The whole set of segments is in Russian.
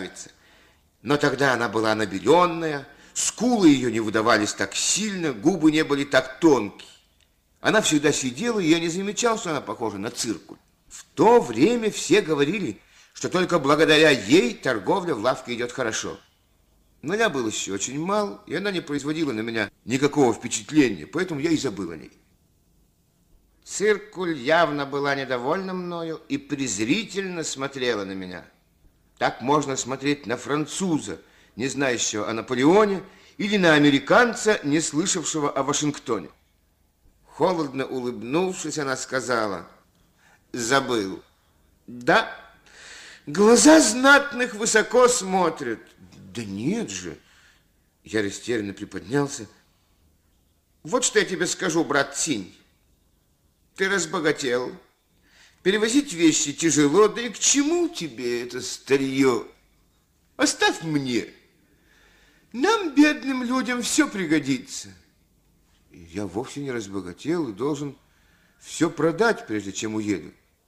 красавица. Но тогда она была набеленная, скулы ее не выдавались так сильно, губы не были так тонкие. Она всегда сидела, и я не замечал, что она похожа на циркуль. В то время все говорили, что только благодаря ей торговля в лавке идет хорошо. Но я был еще очень мал, и она не производила на меня никакого впечатления, поэтому я и забыл о ней. Циркуль явно была недовольна мною и презрительно смотрела на меня. Так можно смотреть на француза, не знающего о Наполеоне, или на американца, не слышавшего о Вашингтоне. Холодно улыбнувшись, она сказала: забыл. Да, глаза знатных высоко смотрят. Да нет же. Я растерянно приподнялся. Вот что я тебе скажу, брат Синь. Ты разбогател. Перевозить вещи тяжело, да и к чему тебе это старье? Оставь мне. Нам, бедным людям, все пригодится. Я вовсе не разбогател и должен все продать, прежде чем уеду.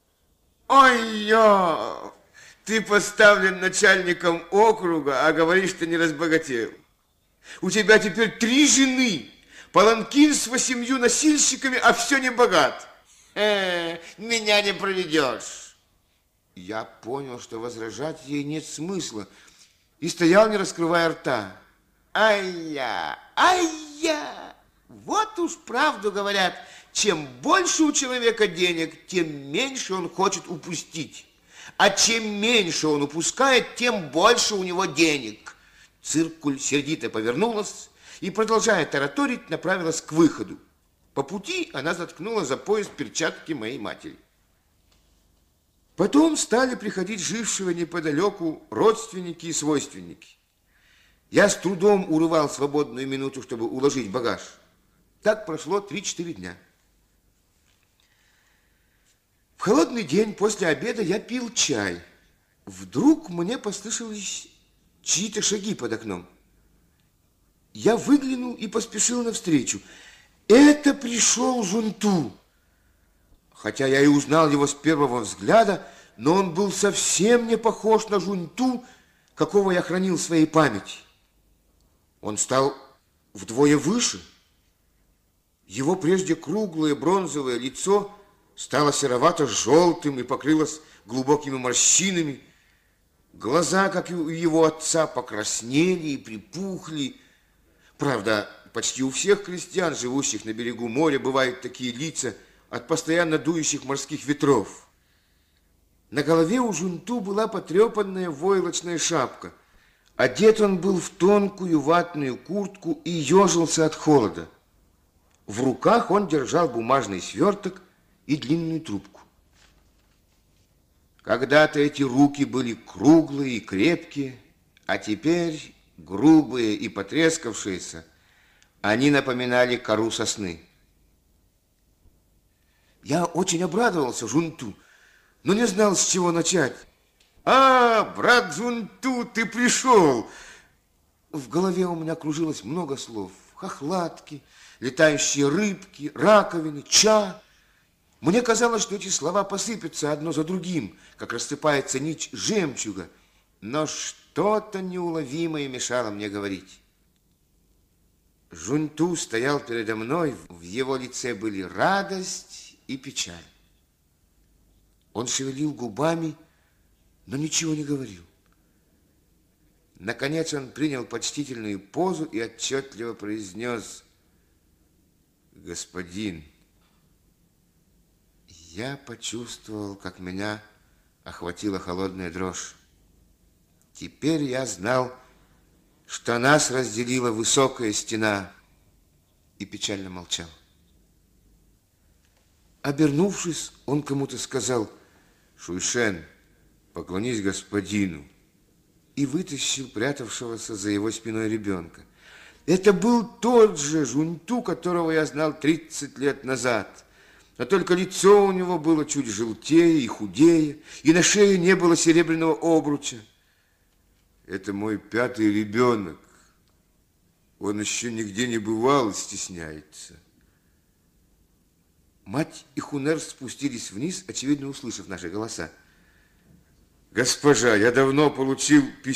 Ой-ё! Ты поставлен начальником округа, а говоришь, что не разбогател. У тебя теперь 3 жены, паланкин с 8 носильщиками, а все не богат. Меня не проведешь. Я понял, что возражать ей нет смысла, и стоял, не раскрывая рта. Ай-я, ай-я! Вот уж правду говорят, чем больше у человека денег, тем меньше он хочет упустить. А чем меньше он упускает, тем больше у него денег. Циркуль сердито повернулась и, продолжая тараторить, направилась к выходу. По пути она заткнула за пояс перчатки моей матери. Потом стали приходить жившие неподалеку родственники и свойственники. Я с трудом урывал свободную минуту, чтобы уложить багаж. Так прошло 3-4 дня. В холодный день после обеда я пил чай. Вдруг мне послышались чьи-то шаги под окном. Я выглянул и поспешил навстречу. Это пришел Жунту. Хотя я и узнал его с первого взгляда, но он был совсем не похож на Жунту, какого я хранил в своей памяти. Он стал вдвое выше. Его прежде круглое бронзовое лицо стало серовато-желтым и покрылось глубокими морщинами. Глаза, как и у его отца, покраснели и припухли. Правда, почти у всех крестьян, живущих на берегу моря, бывают такие лица от постоянно дующих морских ветров. На голове у Жунту была потрепанная войлочная шапка. Одет он был в тонкую ватную куртку и ежился от холода. В руках он держал бумажный сверток и длинную трубку. Когда-то эти руки были круглые и крепкие, а теперь грубые и потрескавшиеся, они напоминали кору сосны. Я очень обрадовался Жунту, но не знал, с чего начать. А, брат Жунту, ты пришел! В голове у меня кружилось много слов. Хохлатки, летающие рыбки, раковины, ча. Мне казалось, что эти слова посыпятся одно за другим, как рассыпается нить жемчуга. Но что-то неуловимое мешало мне говорить. Жунту стоял передо мной, в его лице были радость и печаль. Он шевелил губами, но ничего не говорил. Наконец он принял почтительную позу и отчетливо произнес: господин. Я почувствовал, как меня охватила холодная дрожь. Теперь я знал, что нас разделила высокая стена, и печально молчал. Обернувшись, он кому-то сказал: Шуйшен, поклонись господину, и вытащил прятавшегося за его спиной ребенка. Это был тот же Жунту, которого я знал 30 лет назад. Но только лицо у него было чуть желтее и худее, и на шее не было серебряного обруча. Это мой 5-й ребенок. Он еще нигде не бывал и стесняется. Мать и Хунер спустились вниз, очевидно, услышав наши голоса. Госпожа, я давно получил письмо